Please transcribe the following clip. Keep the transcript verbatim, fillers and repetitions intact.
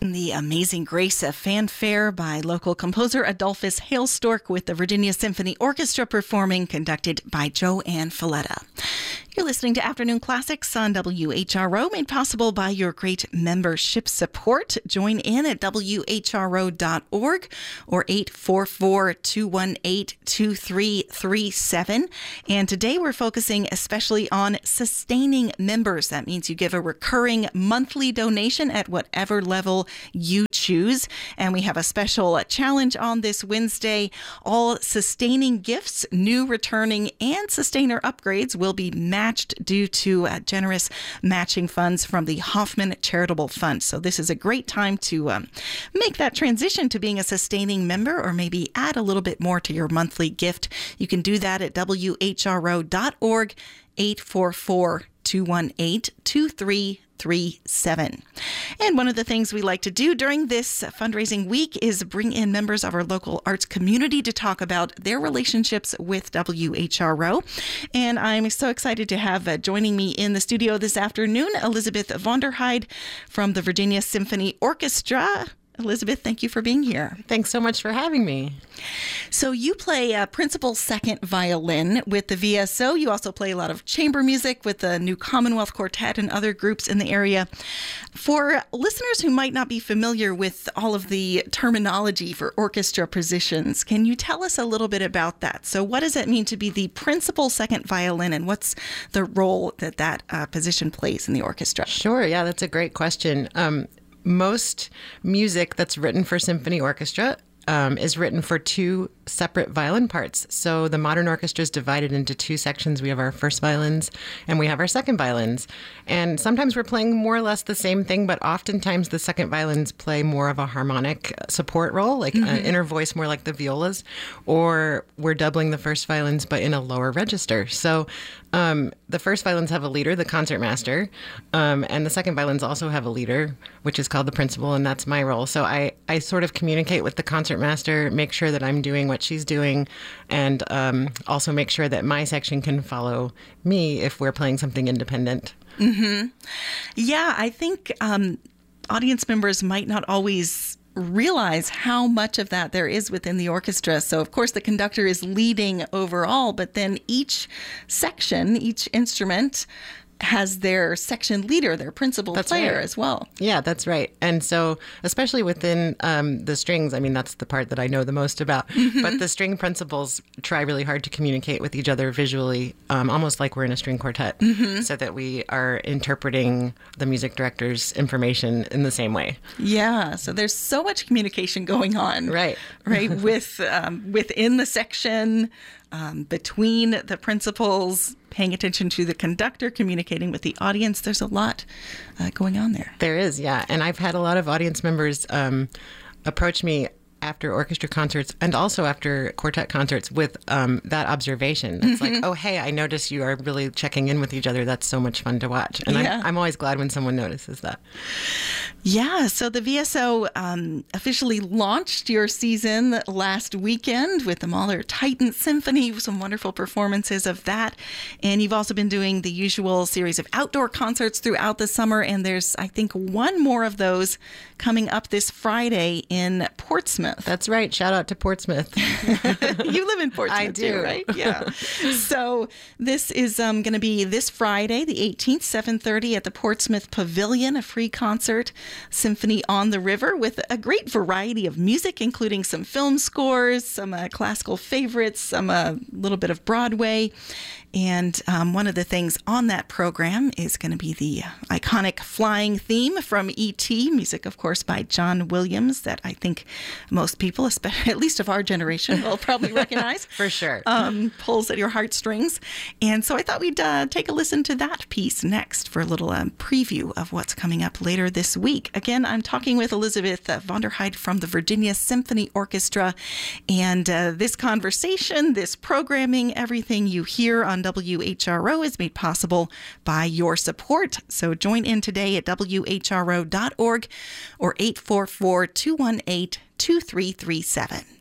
The Amazing Grace, a fanfare by local composer Adolphus Hailstork with the Virginia Symphony Orchestra performing, conducted by Joanne Falletta. You're listening to Afternoon Classics on W H R O, made possible by your great membership support. Join in at W H R O dot org or eight four four, two one eight, two three three seven. And today we're focusing especially on sustaining members. That means you give a recurring monthly donation at whatever level you choose. And we have a special challenge on this Wednesday. All sustaining gifts, new, returning, and sustainer upgrades will be matched due to uh, generous matching funds from the Hoffman Charitable Fund. So this is a great time to um, make that transition to being a sustaining member, or maybe add a little bit more to your monthly gift. You can do that at W H R O dot org, eight four four, two one eight, two three three seven. And one of the things we like to do during this fundraising week is bring in members of our local arts community to talk about their relationships with W H R O. And I'm so excited to have uh, joining me in the studio this afternoon, Elizabeth Vonderheide from the Virginia Symphony Orchestra. Elizabeth, thank you for being here. Thanks so much for having me. So you play uh, principal second violin with the V S O. You also play a lot of chamber music with the New Commonwealth Quartet and other groups in the area. For listeners who might not be familiar with all of the terminology for orchestra positions, can you tell us a little bit about that? So what does it mean to be the principal second violin, and what's the role that that uh, position plays in the orchestra? Sure. Yeah, that's a great question. Um, Most music that's written for symphony orchestra um, is written for two separate violin parts. So the modern orchestra is divided into two sections. We have our first violins and we have our second violins. And sometimes we're playing more or less the same thing, but oftentimes the second violins play more of a harmonic support role, like mm-hmm. an inner voice, more like the violas, or we're doubling the first violins, but in a lower register. So um, the first violins have a leader, the concertmaster, um, and the second violins also have a leader, which is called the principal, and that's my role. So I, I sort of communicate with the concertmaster, make sure that I'm doing what she's doing, and um, also make sure that my section can follow me if we're playing something independent. Mm-hmm. Yeah, I think um, audience members might not always realize how much of that there is within the orchestra. So, of course, the conductor is leading overall, but then each section, each instrument has their section leader, their principal that's player right. as well. Yeah, that's right. And so especially within um, the strings, I mean, that's the part that I know the most about, mm-hmm. but the string principals try really hard to communicate with each other visually, um, almost like we're in a string quartet, mm-hmm. so that we are interpreting the music director's information in the same way. Yeah, so there's so much communication going on. Right. Right, with um, within the section, um, between the principals, paying attention to the conductor, communicating with the audience. There's a lot uh, going on there. There is, yeah. And I've had a lot of audience members um, approach me after orchestra concerts and also after quartet concerts with um, that observation. It's mm-hmm. like, oh, hey, I notice you are really checking in with each other. That's so much fun to watch. And yeah. I'm, I'm always glad when someone notices that. Yeah, so the V S O um, officially launched your season last weekend with the Mahler Titan Symphony, some wonderful performances of that. And you've also been doing the usual series of outdoor concerts throughout the summer. And there's, I think, one more of those coming up this Friday in Portsmouth. That's right. Shout out to Portsmouth. You live in Portsmouth, I do. Too, right? Yeah. So this is um, going to be this Friday, the eighteenth, seven thirty at the Portsmouth Pavilion, a free concert, Symphony on the River, with a great variety of music, including some film scores, some uh, classical favorites, some a uh, little bit of Broadway. And um, one of the things on that program is going to be the iconic flying theme from E T, music, of course, by John Williams, that I think most people, especially at least of our generation, will probably recognize. For sure. Um, pulls at your heartstrings. And so I thought we'd uh, take a listen to that piece next for a little um, preview of what's coming up later this week. Again, I'm talking with Elizabeth uh, Vonderheide from the Virginia Symphony Orchestra. And uh, this conversation, this programming, everything you hear on W H R O is made possible by your support. So join in today at W H R O dot org or eight four four, two one eight, two three three seven.